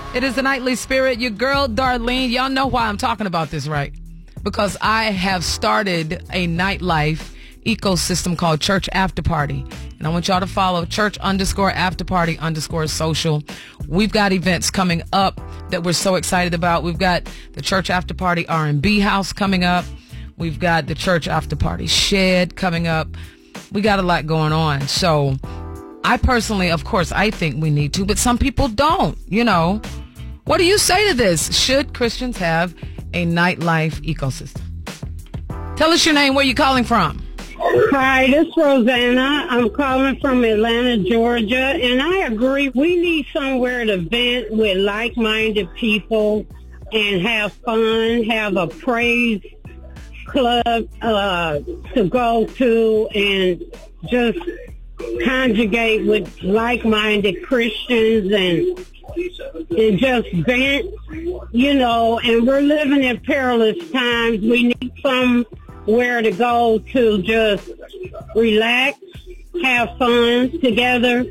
It is the Nightly Spirit, your girl Darlene. Y'all know why I'm talking about this, right? Because I have started a nightlife ecosystem called Church After Party. And I want y'all to follow Church_After Party_social. We've got events coming up that we're so excited about. We've got the Church After Party R&B House coming up. We've got the Church After Party Shed coming up. We got a lot going on. So I personally, of course, I think we need to, but some people don't, you know. What do you say to this? Should Christians have a nightlife ecosystem? Tell us your name, where you calling from. Hi, this is Rosanna. I'm calling from Atlanta, Georgia, and I agree. We need somewhere to vent with like-minded people and have fun, have a praise club to go to, and just conjugate with like-minded Christians and just vent, you know. And we're living in perilous times. We need somewhere to go to just relax, have fun together,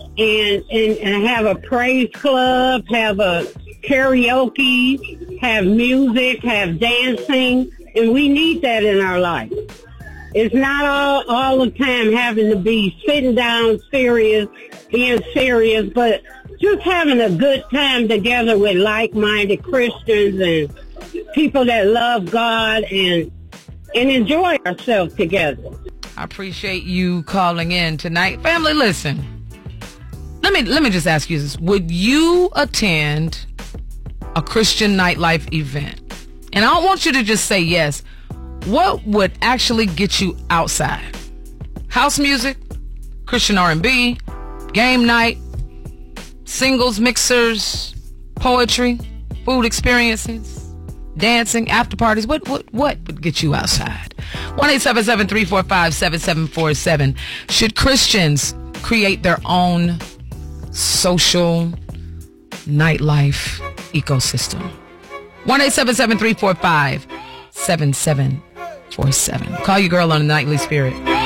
and have a praise club, have a karaoke, have music, have dancing, and we need that in our life. It's not all the time having to be sitting down serious, being serious, but just having a good time together with like-minded Christians and people that love God and enjoy ourselves together. I appreciate you calling in tonight. Family, listen. Let me just ask you this. Would you attend a Christian nightlife event? And I don't want you to just say yes. What would actually get you outside? House music, Christian R&B, game night, singles, mixers, poetry, food experiences, dancing, after parties. What would get you outside? 1-877-345-7747. Should Christians create their own social nightlife ecosystem? 1-877-345-7747. Call your girl on the Nightly Spirit.